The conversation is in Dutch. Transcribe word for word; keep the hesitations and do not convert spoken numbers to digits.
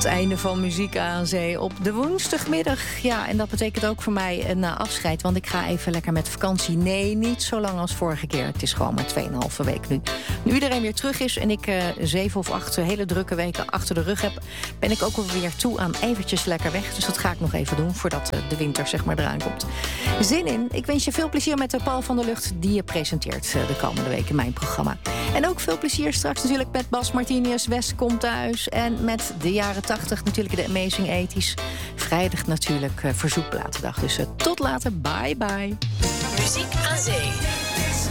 Het einde van Muziek aan Zee op de woensdagmiddag. Ja, en dat betekent ook voor mij een uh, afscheid. Want ik ga even lekker met vakantie. Nee, niet zo lang als vorige keer. Het is gewoon maar tweeënhalve week nu. Nu iedereen weer terug is en ik uh, zeven of acht hele drukke weken achter de rug heb, ben ik ook alweer toe aan eventjes lekker weg. Dus dat ga ik nog even doen voordat uh, de winter zeg maar eraan komt. Zin in. Ik wens je veel plezier met de Paul van der Lucht die je presenteert uh, de komende week in mijn programma. En ook veel plezier straks natuurlijk met Bas Martinius. West komt thuis. En met de jaren tachtig natuurlijk de Amazing eighties. Vrijdag natuurlijk uh, verzoekplatendag. Dus uh, tot later. Bye bye. Muziek aan Zee.